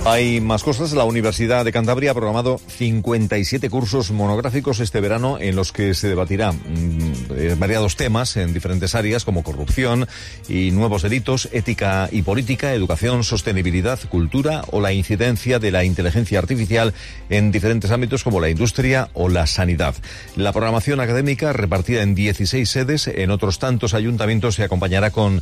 Hay más cosas. La Universidad de Cantabria ha programado 57 cursos monográficos este verano en los que se debatirá variados temas en diferentes áreas como corrupción y nuevos delitos, ética y política, educación, sostenibilidad, cultura o la incidencia de la inteligencia artificial en diferentes ámbitos como la industria o la sanidad. La programación académica, repartida en 16 sedes en otros tantos ayuntamientos, se acompañará con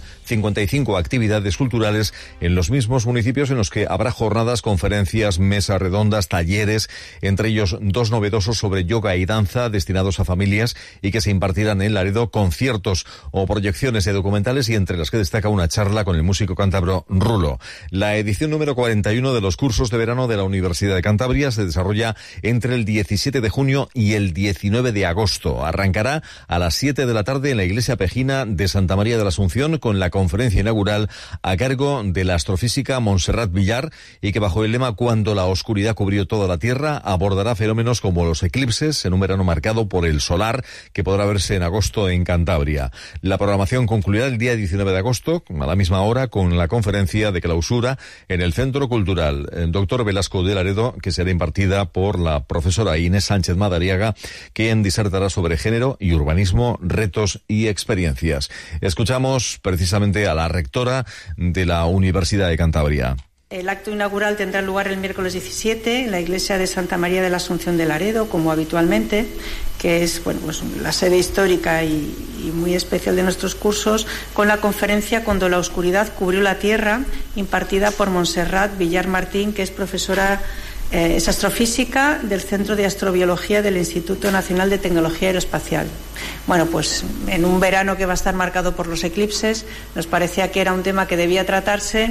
55 actividades culturales en los mismos municipios, en los que habrá jornadas, conferencias, mesas redondas, talleres, entre ellos 2 novedosos sobre yoga y danza destinados a familias y que se impartirán en Laredo, conciertos o proyecciones de documentales, y entre las que destaca una charla con el músico cántabro Rulo. La edición número 41 de los cursos de verano de la Universidad de Cantabria se desarrolla entre el 17 de junio y el 19 de agosto. Arrancará a las 7 de la tarde en la Iglesia Pejina de Santa María de la Asunción, con la conferencia inaugural a cargo de la astrofísica Montserrat Villar, y que bajo el lema "Cuando la oscuridad cubrió toda la Tierra" abordará fenómenos como los eclipses en un verano marcado por el solar, que podrá verse en agosto en Cantabria. La programación concluirá el día 19 de agosto, a la misma hora, con la conferencia de clausura en el Centro Cultural Dr. Velasco de Laredo, que será impartida por la profesora Inés Sánchez Madariaga, quien disertará sobre género y urbanismo, retos y experiencias. Escuchamos precisamente a la rectora de la Universidad de Cantabria. El acto inaugural tendrá lugar el miércoles 17 en la iglesia de Santa María de la Asunción de Laredo, como habitualmente, que es la sede histórica y muy especial de nuestros cursos, con la conferencia "Cuando la oscuridad cubrió la Tierra", impartida por Montserrat Villar Martín, que es profesora, es astrofísica del Centro de Astrobiología del Instituto Nacional de Tecnología Aeroespacial. Bueno, pues en un verano que va a estar marcado por los eclipses, nos parecía que era un tema que debía tratarse,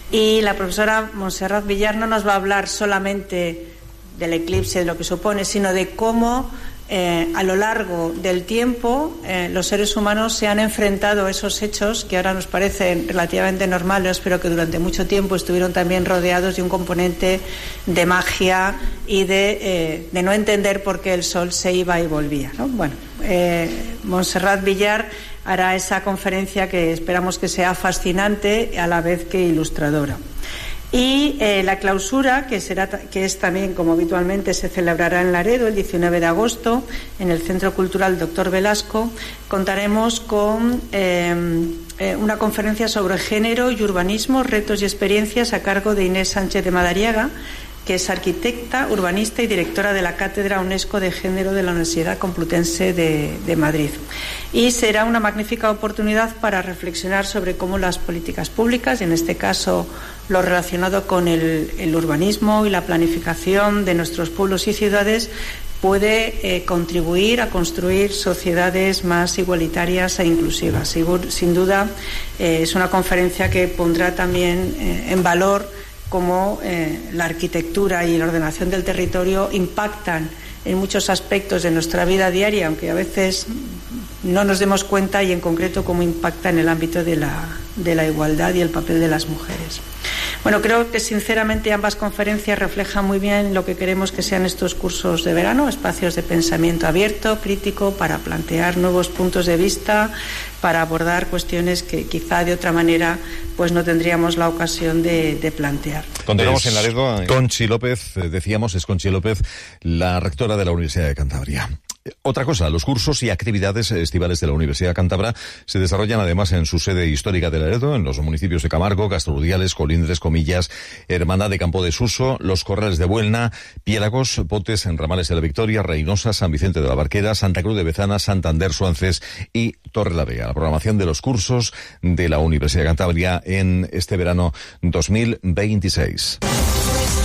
y la profesora Montserrat Villar no nos va a hablar solamente del eclipse, de lo que supone, sino de cómo a lo largo del tiempo los seres humanos se han enfrentado a esos hechos que ahora nos parecen relativamente normales, pero que durante mucho tiempo estuvieron también rodeados de un componente de magia y de no entender por qué el sol se iba y volvía, ¿no? Bueno, Montserrat Villar hará esa conferencia, que esperamos que sea fascinante a la vez que ilustradora. Y la clausura, que es también, como habitualmente, se celebrará en Laredo el 19 de agosto en el Centro Cultural Dr. Velasco. Contaremos con una conferencia sobre género y urbanismo, retos y experiencias, a cargo de Inés Sánchez de Madariaga, que es arquitecta, urbanista y directora de la Cátedra UNESCO de Género de la Universidad Complutense de Madrid. Y será una magnífica oportunidad para reflexionar sobre cómo las políticas públicas, y en este caso lo relacionado con el urbanismo y la planificación de nuestros pueblos y ciudades, puede contribuir a construir sociedades más igualitarias e inclusivas. Sin duda, es una conferencia que pondrá también en valor cómo la arquitectura y la ordenación del territorio impactan en muchos aspectos de nuestra vida diaria, aunque a veces no nos demos cuenta, y en concreto cómo impacta en el ámbito de la igualdad y el papel de las mujeres. Bueno, creo que sinceramente ambas conferencias reflejan muy bien lo que queremos que sean estos cursos de verano: espacios de pensamiento abierto, crítico, para plantear nuevos puntos de vista, para abordar cuestiones que quizá de otra manera pues no tendríamos la ocasión de plantear. Continuamos en Laredo. Conchi López, decíamos, es Conchi López, la rectora de la Universidad de Cantabria. Otra cosa, los cursos y actividades estivales de la Universidad Cántabra se desarrollan además en su sede histórica de Laredo, en los municipios de Camargo, Castroludiales, Colindres, Comillas, Hermandad de Campo de Suso, Los Corrales de Buelna, Piélagos, Potes, Enramales de la Victoria, Reynosa, San Vicente de la Barquera, Santa Cruz de Bezana, Santander, Suances y Torrelavega. La programación de los cursos de la Universidad de Cantabria en este verano 2026.